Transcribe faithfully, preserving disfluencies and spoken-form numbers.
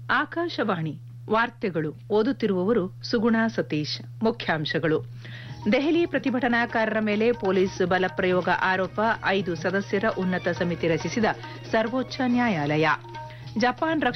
ಆಕಾಶವಾಣಿ ವಾರ್ತೆಗಳು ಓದುತ್ತಿರುವವರು ಸುಗುಣಾ ಸತೀಶ್. ಮುಖ್ಯಾಂಶಗಳು: ದೆಹಲಿ ಪ್ರತಿಭಟನಾಕಾರರ ಮೇಲೆ ಪೊಲೀಸ್ ಬಲಪ್ರಯೋಗ ಆರೋಪ, ಐದು ಸದಸ್ಯರ ಉನ್ನತ ಸಮಿತಿ ರಚಿಸಿದ ಸರ್ವೋಚ್ಚ ನ್ಯಾಯಾಲಯ. ಜಪಾನ್